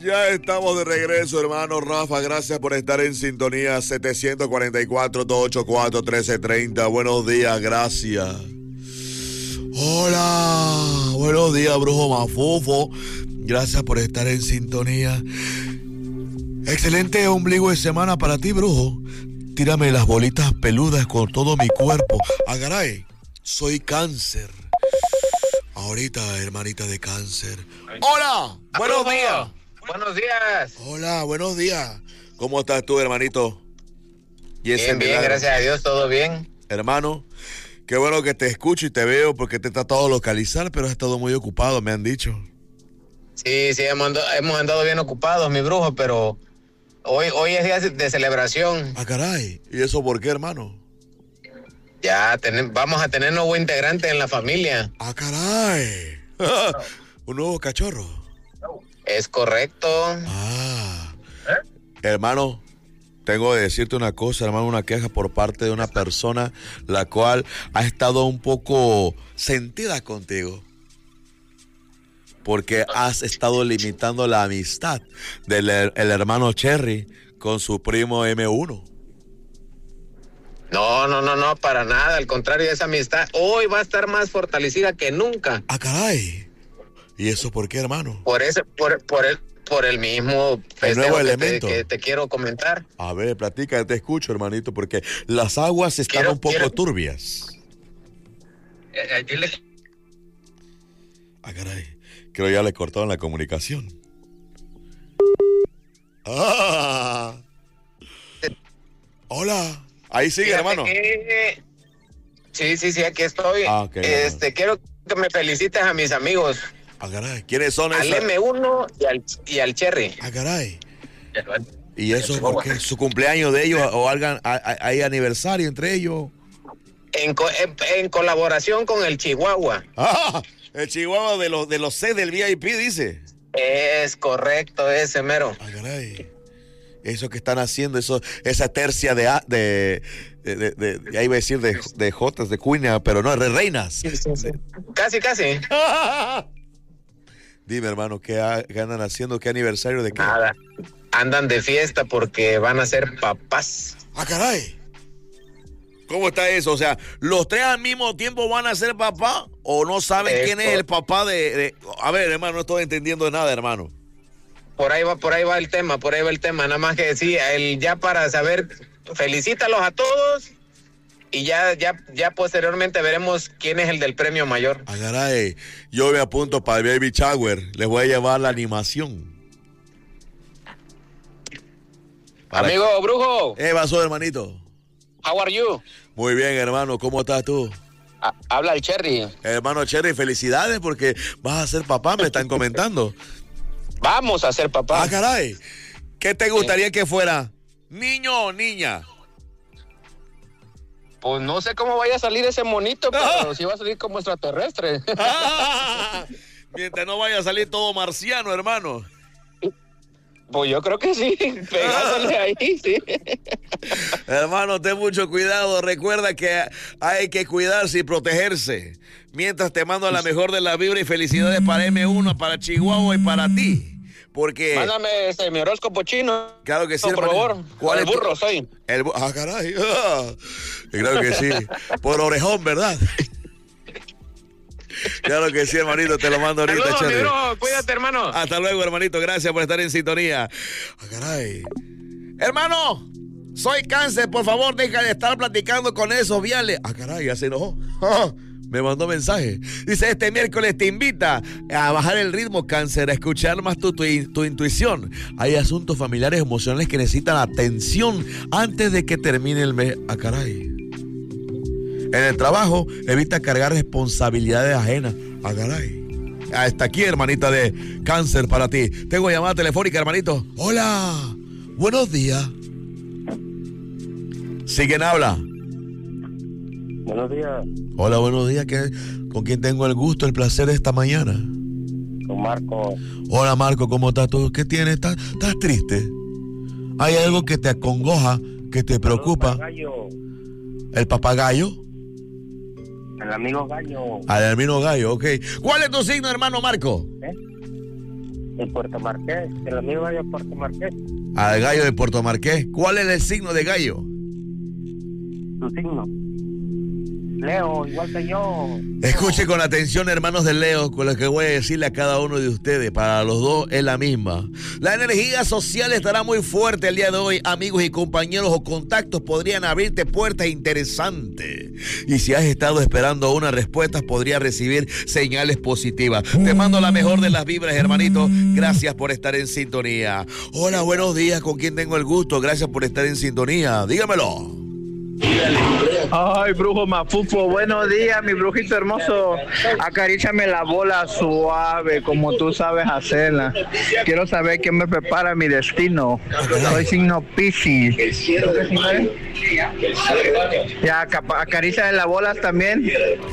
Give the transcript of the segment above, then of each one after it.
Ya estamos de regreso, hermano Rafa. Gracias por estar en sintonía. 744-284-1330. Buenos días, gracias. Hola, buenos días, brujo mafufo. Gracias por estar en sintonía. Excelente ombligo de semana para ti, brujo. Tírame las bolitas peludas con todo mi cuerpo. Agaray, soy cáncer. Ahorita, hermanita de cáncer. Hola, buenos días. Buenos días. Hola, buenos días. ¿Cómo estás tú, hermanito? Bien, gracias a Dios, todo bien. Hermano, qué bueno que te escucho y te veo porque te he tratado de localizar, pero has estado muy ocupado, me han dicho. Sí, hemos andado bien ocupados, mi brujo, pero hoy es día de celebración. Ah, caray. ¿Y eso por qué, hermano? Ya vamos a tener nuevo integrante en la familia. Ah, caray. Un nuevo cachorro. Es correcto. Ah. Hermano, tengo que decirte una cosa, hermano, una queja por parte de una persona la cual ha estado un poco sentida contigo. Porque has estado limitando la amistad del el hermano Cherry con su primo M1. No, para nada. Al contrario, esa amistad hoy va a estar más fortalecida que nunca. Ah, caray. ¿Y eso por qué, hermano? Por el mismo nuevo elemento que te quiero comentar. A ver, platica, te escucho, hermanito, porque las aguas están un poco turbias. Dile. Ah, caray. Creo ya le cortaron la comunicación. Ah. Hola. Ahí sigue, Fíjate hermano. Sí, aquí estoy. Okay, quiero que me felicites a mis amigos. Ah, caray. ¿Quiénes son esos? Al M1 y al Cherry. Ah, caray. ¿Y eso por qué? ¿Su cumpleaños de ellos o hay aniversario entre ellos? En colaboración con el Chihuahua. Ah, el Chihuahua de los C del VIP, dice. Es correcto, ese mero. Ah, caray. Eso que están haciendo, esa tercia de ahí iba a decir de jotas, de cuña, pero no, de reinas. Sí. Casi. Dime, hermano, ¿qué andan haciendo? ¿Qué aniversario de qué? Nada, andan de fiesta porque van a ser papás. ¡Ah, caray! ¿Cómo está eso? O sea, ¿los tres al mismo tiempo van a ser papá? ¿O no saben quién es el papá de...? A ver, hermano, no estoy entendiendo de nada, hermano. Por ahí va el tema, nada más que decía, ya para saber, felicítalos a todos y ya posteriormente veremos quién es el del premio mayor. Ah, caray, yo me apunto para el baby shower, les voy a llevar la animación. Amigo brujo. ¿Qué pasó, hermanito? How are you? Muy bien, hermano, ¿cómo estás tú? Habla el Cherry. Hermano Cherry, felicidades porque vas a ser papá, me están comentando. Vamos a ser papá. Ah, caray. ¿Qué te gustaría que fuera? ¿Niño o niña? Pues no sé cómo vaya a salir ese monito, pero sí va a salir como extraterrestre. Mientras no vaya a salir todo marciano, hermano. Pues yo creo que sí. Pegándole ahí, sí. Hermano, ten mucho cuidado. Recuerda que hay que cuidarse y protegerse. Mientras te mando la mejor de la vibra y felicidades para M1, para Chihuahua y para ti. Porque... Mándame mi horóscopo chino. Claro que sí, no, por favor. ¿Cuál el burro soy? Ah, caray. Claro que sí. Por orejón, ¿verdad? Claro que sí, hermanito, te lo mando ahorita. Saludos, mi bro, cuídate, hermano. Hasta luego, hermanito, gracias por estar en sintonía. Ah, caray. Hermano, soy cáncer, por favor, deja de estar platicando con esos viales. Ah, caray, ya se enojó. Me mandó mensaje. Dice, este miércoles te invita a bajar el ritmo, cáncer, a escuchar más tu intuición. Hay asuntos familiares emocionales que necesitan atención antes de que termine el mes. Ah, caray. En el trabajo, evita cargar responsabilidades ajenas. Ah, caray. Hasta aquí, hermanita de cáncer para ti. Tengo llamada telefónica, hermanito. Hola. Buenos días. ¿Sí, quién habla? Buenos días. Hola, buenos días. ¿Con quién tengo el gusto, el placer esta mañana? Con Marco. Hola, Marco, ¿cómo estás tú? ¿Qué tienes? ¿Estás triste? ¿Hay algo que te acongoja, que te preocupa? ¿El papagayo? El amigo gallo. El amigo gallo, ok. ¿Cuál es tu signo, hermano Marco? de Puerto Marqués, el amigo gallo de Puerto Marqués. Al gallo de Puerto Marqués. ¿Cuál es el signo de gallo? Su signo. Leo, igual que yo. Escuche con atención, hermanos de Leo, con lo que voy a decirle a cada uno de ustedes. Para los dos es la misma. La energía social estará muy fuerte el día de hoy. Amigos y compañeros o contactos podrían abrirte puertas interesantes. Y si has estado esperando una respuesta, podrías recibir señales positivas. Te mando la mejor de las vibras, hermanito. Gracias por estar en sintonía. Hola, buenos días. ¿Con quién tengo el gusto? Gracias por estar en sintonía. Dígamelo. Ay, brujo mafufo, buenos días, mi brujito hermoso. Acaríciame la bola suave, como tú sabes hacerla. Quiero saber qué me prepara mi destino. Soy signo Piscis. Ya, acaríciame las bolas también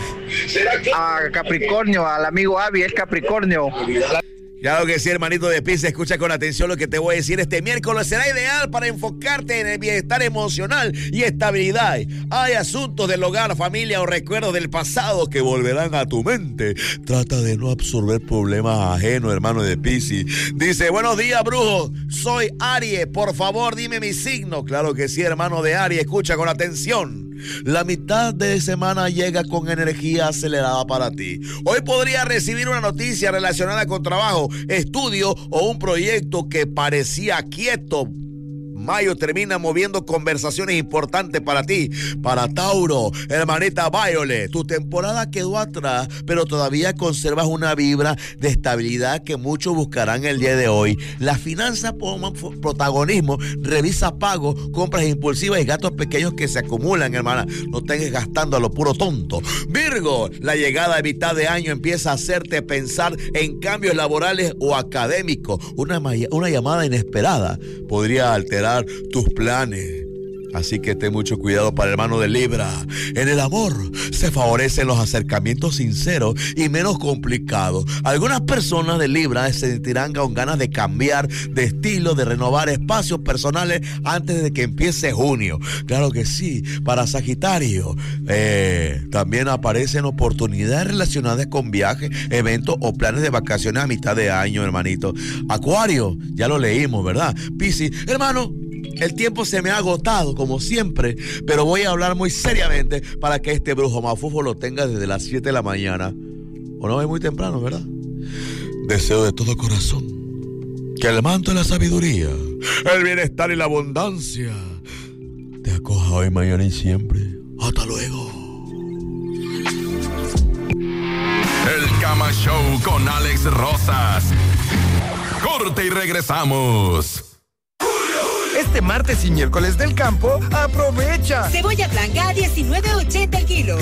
a Capricornio, al amigo Avi, es Capricornio. Claro que sí, hermanito de Piscis, escucha con atención lo que te voy a decir. Este miércoles será ideal para enfocarte en el bienestar emocional y estabilidad. Hay asuntos del hogar, familia o recuerdos del pasado que volverán a tu mente. Trata de no absorber problemas ajenos, hermano de Piscis. Dice, buenos días, brujo. Soy Aries, por favor, dime mi signo. Claro que sí, hermano de Aries, escucha con atención. La mitad de semana llega con energía acelerada para ti. Hoy podrías recibir una noticia relacionada con trabajo, estudio o un proyecto que parecía quieto. Mayo termina moviendo conversaciones importantes para ti. Para Tauro, hermanita Violet, tu temporada quedó atrás, pero todavía conservas una vibra de estabilidad que muchos buscarán el día de hoy. Las finanzas toman protagonismo. Revisa pagos, compras impulsivas y gastos pequeños que se acumulan, hermana. No estés gastando a lo puro tonto. Virgo, la llegada de mitad de año empieza a hacerte pensar en cambios laborales o académicos. Una llamada inesperada podría alterar tus planes. Así que ten mucho cuidado para el hermano de Libra. En el amor se favorecen los acercamientos sinceros y menos complicados. Algunas personas de Libra se sentirán con ganas de cambiar de estilo, de renovar espacios personales antes de que empiece junio. Claro que sí. Para Sagitario, también aparecen oportunidades relacionadas con viajes, eventos o planes de vacaciones a mitad de año, hermanito. Acuario, ya lo leímos, ¿verdad? Piscis, hermano, el tiempo se me ha agotado, como siempre, pero voy a hablar muy seriamente para que este brujo mafufo lo tenga desde las 7 de la mañana. O no es muy temprano, ¿verdad? Deseo de todo corazón que el manto de la sabiduría, el bienestar y la abundancia te acoja hoy, mañana y siempre. Hasta luego. El Cama Show con Alex Rosas. Corte y regresamos. Este martes y miércoles del campo, aprovecha. Cebolla blanca a $19.80 el kilo.